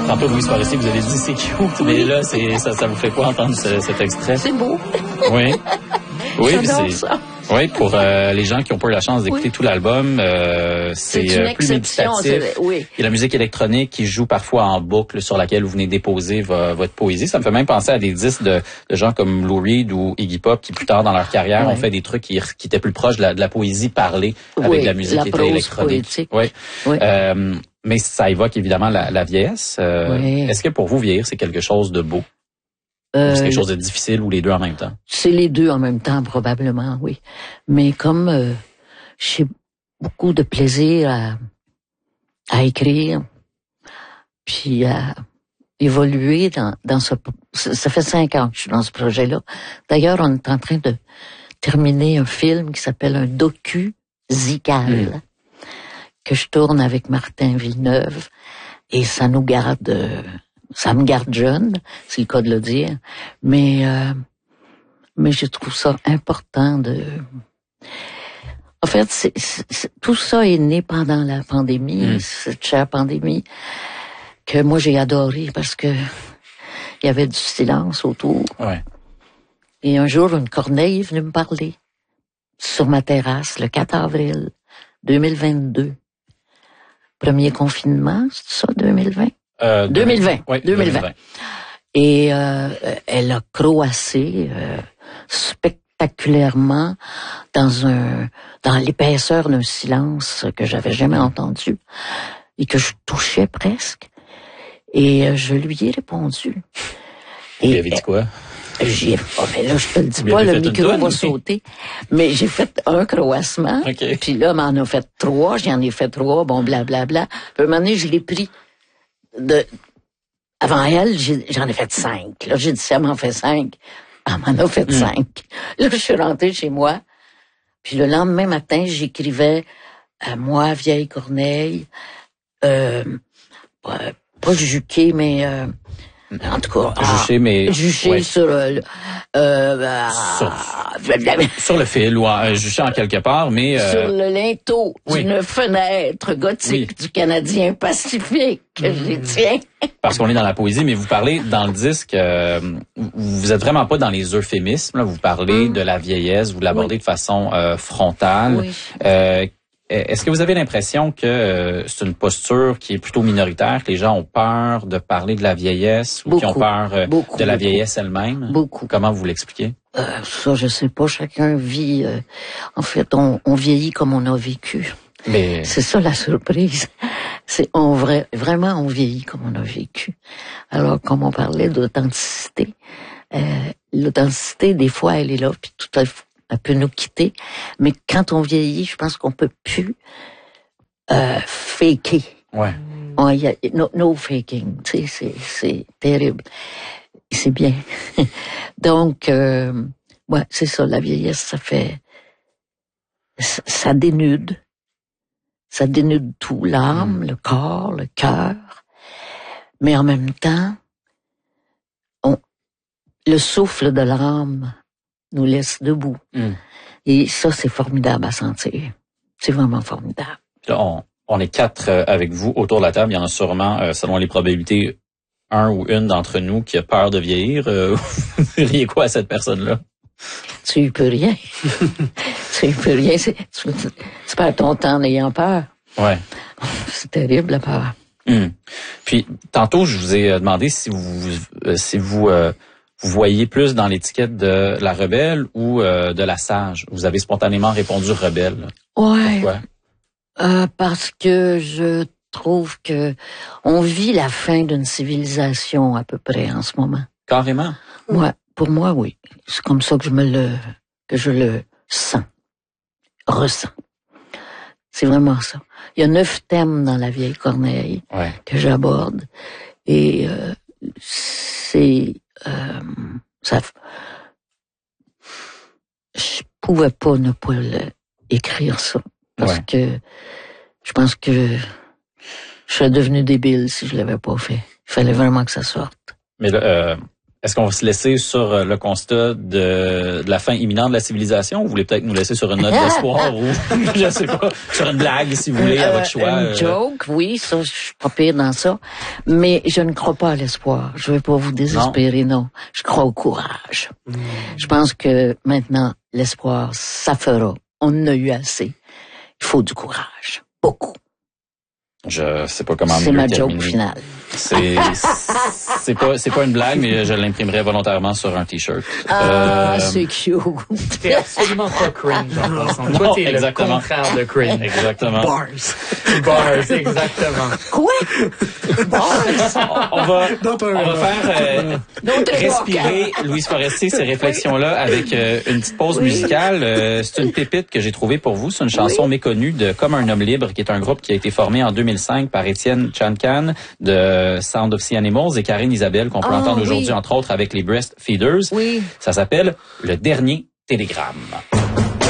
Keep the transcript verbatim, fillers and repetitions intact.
Tantôt, Louise Forestier, vous avez dit c'est cute, mais là, c'est, ça, ça vous fait quoi entendre ce, cet extrait? C'est beau. Oui. Oui, J'adore c'est, ça. oui, pour euh, les gens qui n'ont pas eu la chance d'écouter Oui. tout l'album, euh, c'est, c'est une euh, plus exception, méditatif. c'est, oui. Il y a la musique électronique qui joue parfois en boucle sur laquelle vous venez déposer vo- votre poésie. Ça me fait même penser à des disques de, de gens comme Lou Reed ou Iggy Pop qui, plus tard dans leur carrière, Oui. ont fait des trucs qui, qui étaient plus proches de la, de la poésie parlée avec Oui, de la musique la qui était prose électronique. poétique. Oui. Oui. Euh, mais ça évoque évidemment la, la vieillesse. Euh, Oui. Est-ce que pour vous, vieillir, c'est quelque chose de beau? Euh, Ou c'est quelque chose de difficile ou les deux en même temps? C'est les deux en même temps, probablement, oui. Mais comme euh, j'ai beaucoup de plaisir à, à écrire, puis à évoluer dans, dans ce... Ça fait cinq ans que je suis dans ce projet-là. D'ailleurs, on est en train de terminer un film qui s'appelle un docu-zical, mmh. que je tourne avec Martin Villeneuve, et ça nous garde... Euh, ça me garde jeune, c'est le cas de le dire, mais euh, mais je trouve ça important de... En fait, c'est, c'est, tout ça est né pendant la pandémie, mmh. cette chère pandémie, que moi j'ai adoré parce que il y avait du silence autour. Ouais. Et un jour, une corneille est venue me parler sur ma terrasse le quatre avril deux mille vingt-deux. Premier confinement, c'est ça, deux mille vingt? Euh, deux mille vingt. Oui, deux mille vingt. Et euh, elle a croassé euh, spectaculairement dans un dans l'épaisseur d'un silence que j'avais jamais entendu et que je touchais presque. Et euh, je lui ai répondu. Et il avait dit quoi? J'ai oh, mais là je te le dis pas, le micro va sauter. Mais j'ai fait un croassement. Okay. Puis là, m'en a fait trois, j'en ai fait trois, bon blablabla. Bla, bla. Puis à un moment donné, je l'ai pris. De, avant elle, j'ai, j'en ai fait cinq. Là, j'ai dit, ça m'en fait cinq. Elle m'en a fait mmh. cinq. Là, je suis rentrée chez moi. Puis le lendemain matin, j'écrivais à moi, vieille Corneille, euh, pas, pas juqué, mais euh, en tout cas, juché, ah, mais juché ouais. sur euh, euh, sur, sur le fil ou en, juché en quelque part, mais euh, sur le linteau oui. d'une fenêtre gothique oui. du Canadien Pacifique que mmh. je tiens. Parce qu'on est dans la poésie, mais vous parlez dans le disque, euh, vous êtes vraiment pas dans les euphémismes. Là, vous parlez mmh. de la vieillesse, vous l'abordez oui. de façon euh, frontale. Oui. Euh, Est-ce que vous avez l'impression que euh, c'est une posture qui est plutôt minoritaire, que les gens ont peur de parler de la vieillesse ou beaucoup, qui ont peur euh, beaucoup, de la beaucoup. vieillesse elle-même? Beaucoup. Comment vous l'expliquez? Euh, ça, je sais pas. Chacun vit... Euh, en fait, on, on vieillit comme on a vécu. Mais... C'est ça la surprise. C'est on vrai, vraiment, on vieillit comme on a vécu. Alors, comme on parlait d'authenticité, euh, l'authenticité, des fois, elle est là, puis tout à fait, elle peut nous quitter, mais quand on vieillit, je pense qu'on peut plus euh, faker. Ouais. On, y a, no, no faking, tu sais, c'est, c'est terrible. C'est bien. Donc, euh, ouais, c'est ça, la vieillesse, ça fait, ça, ça dénude, ça dénude tout, l'âme, mmh. le corps, le cœur, mais en même temps, on, le souffle de l'âme nous laisse debout. Mm. Et ça, c'est formidable à sentir. C'est vraiment formidable. Là, on, on est quatre euh, avec vous autour de la table. Il y en a sûrement, euh, selon les probabilités, un ou une d'entre nous qui a peur de vieillir. Euh, vous diriez quoi à cette personne-là? Tu y peux rien. Tu y peux rien. C'est, tu, tu perds ton temps en ayant peur. Ouais. C'est terrible, la peur. Mm. Puis, tantôt, je vous ai demandé si vous, euh, si vous, euh, vous voyez plus dans l'étiquette de la rebelle ou euh, de la sage. Vous avez spontanément répondu rebelle. Ouais. Pourquoi? Euh, parce que je trouve que on vit la fin d'une civilisation à peu près en ce moment. Carrément? Ouais, pour moi, oui. C'est comme ça que je me le, que je le sens, ressens. C'est vraiment ça. Il y a neuf thèmes dans la vieille Corneille ouais. que j'aborde et euh, c'est euh, ça. Je pouvais pas ne pas le, écrire ça parce ouais. que je pense que je serais devenu débile si je l'avais pas fait. Il fallait vraiment que ça sorte. Mais là, euh, Est-ce qu'on va se laisser sur le constat de, de la fin imminente de la civilisation ou vous voulez peut-être nous laisser sur une note d'espoir ou, je sais pas, sur une blague, si vous voulez, à votre choix? Une joke, oui, ça, je suis pas pire dans ça. Mais je ne crois pas à l'espoir. Je vais pas vous désespérer, non. non. Je crois au courage. Mm. Je pense que maintenant, l'espoir, ça fera. On en a eu assez. Il faut du courage. Beaucoup. Je sais pas comment c'est ma terminer. Joke finale. C'est c'est pas c'est pas une blague, mais je l'imprimerai volontairement sur un t-shirt. Ah, euh, c'est cute. T'es absolument pas cringe. En Toi, t'es exactement. le contraire de cringe. Exactement. Bars. Bars, exactement. Quoi? Bars. On va on va faire euh, respirer Louise Forestier ces réflexions-là avec euh, une petite pause oui. musicale. Euh, c'est une pépite que j'ai trouvée pour vous. C'est une chanson oui. méconnue de Comme un homme libre, qui est un groupe qui a été formé en deux mille cinq par Étienne Chancan de Sound of Sea Animals et Karine Isabelle, qu'on peut oh, entendre oui. aujourd'hui, entre autres, avec les Breast Feeders. Oui. Ça s'appelle Le Dernier Télégramme.